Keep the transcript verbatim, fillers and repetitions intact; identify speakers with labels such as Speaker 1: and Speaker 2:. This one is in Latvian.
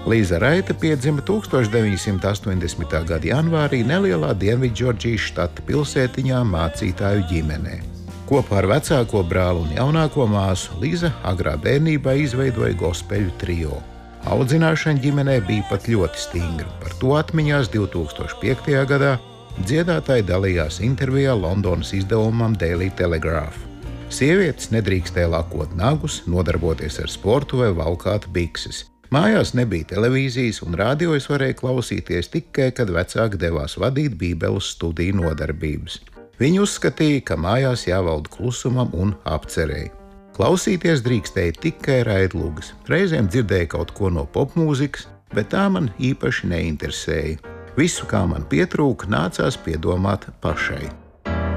Speaker 1: Līza Raita piedzima tūkstoš deviņsimt astoņdesmitā gada janvārī nelielā Dienvidžordžijas štata pilsētiņā mācītāju ģimenē. Kopā ar vecāko brāli un jaunāko māsu Līza agrā bērnībā izveidoja gospeļu trio. Audzināšana ģimenē bija pat ļoti stingra. Par to atmiņās divi tūkstoši piektajā gadā dziedātāji dalījās intervijā Londonas izdevumam Daily Telegraph. Sievietes nedrīkstēja lakot nagus, nodarboties ar sportu vai valkāt bikses. Mājās nebija televīzijas un radio es varēju klausīties tikai, kad vecāki devās vadīt bībeles studiju nodarbības. Viņi uzskatīja, ka mājās jāvalda klusumam un apcerēji. Klausīties drīkstēja tikai raidlugas. Reizēm dzirdēja kaut ko no popmūzikas, bet tā man īpaši neinteresēja. Visu, kā man pietrūka, nācās piedomāt pašai.